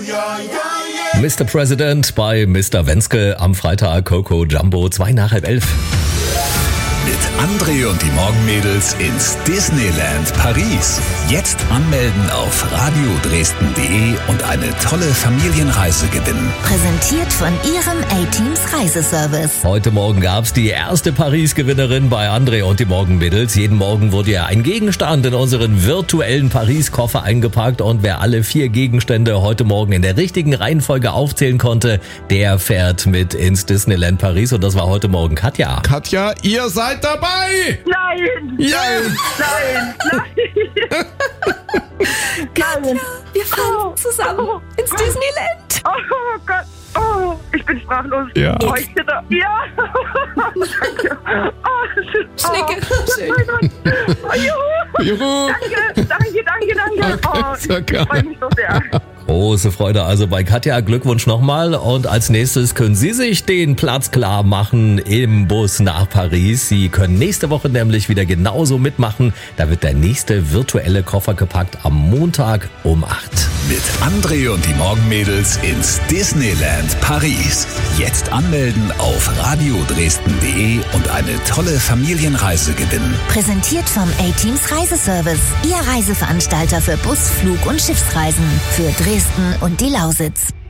Mr. President bei Mr. Wenske am Freitag, Coco Jumbo, 11:02. Mit André und die Morgenmädels ins Disneyland Paris. Jetzt anmelden auf radiodresden.de und eine tolle Familienreise gewinnen. Präsentiert von Ihrem A-Teams Reiseservice. Heute Morgen gab's die erste Paris-Gewinnerin bei André und die Morgenmädels. Jeden Morgen wurde ja ein Gegenstand in unseren virtuellen Paris-Koffer eingepackt und wer alle 4 Gegenstände heute Morgen in der richtigen Reihenfolge aufzählen konnte, der fährt mit ins Disneyland Paris und das war heute Morgen Katja. Katja, ihr seid dabei! Nein! Ja! Nein! Katja, wir fahren zusammen ins Disneyland. Oh Gott! Oh, ich bin sprachlos. Ja. Oh, ich bitte. Ja! Danke. Oh, Schnecke. Oh mein Gott. Oh, juhu! Juhu! Danke. Oh, Okay, ich freue mich so sehr. Große Freude also bei Katja. Glückwunsch nochmal. Und als nächstes können Sie sich den Platz klar machen im Bus nach Paris. Sie können nächste Woche nämlich wieder genauso mitmachen. Da wird der nächste virtuelle Koffer gepackt am Montag um 8. Mit André und die Morgenmädels ins Disneyland Paris. Jetzt anmelden auf radiodresden.de und eine tolle Familienreise gewinnen. Präsentiert vom A-Teams Reiseservice. Ihr Reiseveranstalter für Bus-, Flug- und Schiffsreisen. Für Dresden und die Lausitz.